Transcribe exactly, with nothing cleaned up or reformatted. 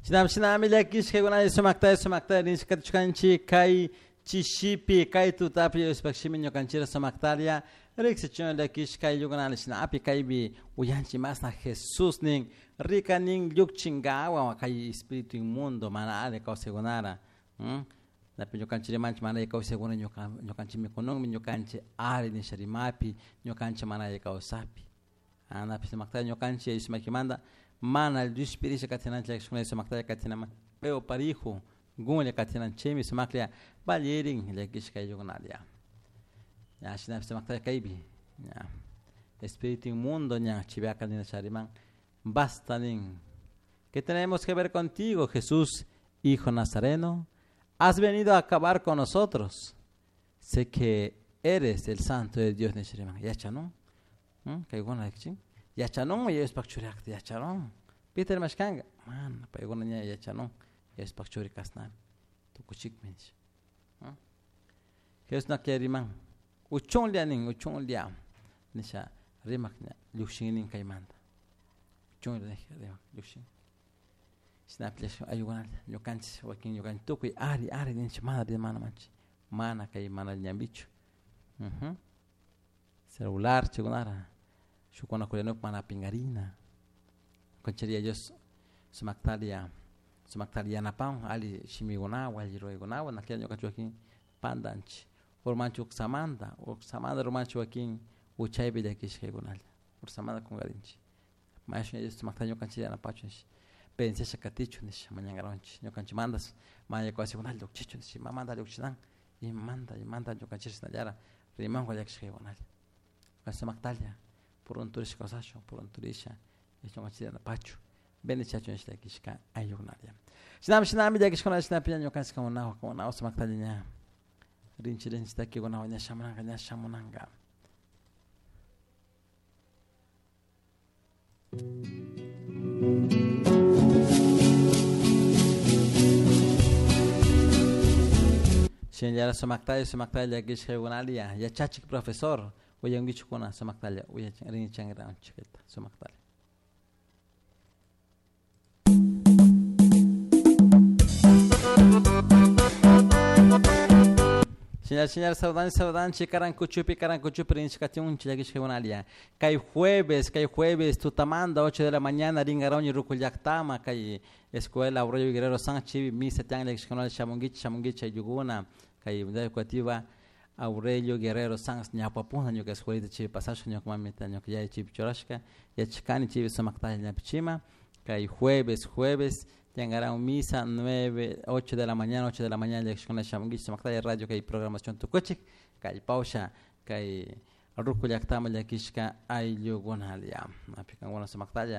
Sinam sinami lakish kay guna sumakta sumakta rin skatchkanchi kay chishipi kay tutapi espakshimi kanchira sumaktaria rexechon lakish kay yugana sinapi kay bi uyanchi mas na Jesus ning rika ning yukchingawa kay espiritu inmundo mana ale ka segunara hm na pinyo kanchire manch mana ka seguna nyokanchi mikonong minyokanchi ari ni sharimapi nyokanchi mana ka usapi ana pisimakta nyokanchi ismakimanda mana do espírito katina tlek shkuna sumakta katina ma peo parijo gunle katina chemi sumaklia balierin lekish kay yugnalia ya shina sumakta kaybi ya espíritu inmundo nya chiviaka ni chariman bastanin que tenemos que ver contigo Jesús hijo nazareno has venido a acabar con nosotros sé que eres el santo de Dios ni chariman ya chano hm kay gona lekchin ya chanon ya espakchurak ya chanon Peter mashkanga man pa igona niya ya chanon ya espakchuri kasnan to kuchik mench ha kes na keriman uchong lianing uchong liam nisha rimak nya lushinin kaymanda uchong liam lushin snap lesh ayugan yo kanch wakin yo kan to ku ari ari nin chamada de mana manch mana kay mana nyambichu mhm celular chigunara shukona kulenok mana pingarina koncheria jos sumaktalia sumaktalia napang ali shimigona wali roigona wana kia nyoka chuakin pandanch formancho samanda o samanda romancho akin uchaibe de kishkegonal por samanda con garinchi macho jos sumaktalia koncheria na pachos pense shakatichu nish manyangaronchi nyokanchi mandas maya kwasi gonal dokchichu nish mamanda dokchidan y manda y manda nyokanchi snayara riman kwa yakshkegonal sumaktalia por un turisha casacho por un turisha es un chile na pacho bene chacho en esta kishka ayugnaria sinam sinam de kishkona sina pianyo kanska ona ona osmaktalinya rinchi rinchi sta ki gona onya shamananga nya shamunanga Senyara somaktali somaktali kishka gonalia ya chachik profesor Uyang bichu kona samaktalia uya ringi changira chiketa samaktalia Señor, señor, saudan, saudan, chikaran kuchupi, karan kuchupi, rinchikatiun, chilagishigonalia. Kay jueves, kay jueves, tutamanda, ocho de la mañana, ringarón y rukuyaktama, kay escuela, Aurelio Guerrero Sánchez, misa, tiang, legishigonal, chamungich, chamungich, yuguna, kay educativa, Aurelio Guerrero Sanz nyapapuna nyoka escuelita chivi pasasho nyoka mamita nyoka ya chivi chorashka ya chikani chivi samaktalia nyapichima kay jueves jueves tengarán misa nueve ocho de la mañana ocho de la mañana lección shamungi samaktalia radio kay programación tukochik kay pausha kay rukuliaktama yakishka ay yugonalia apikan wana samaktalia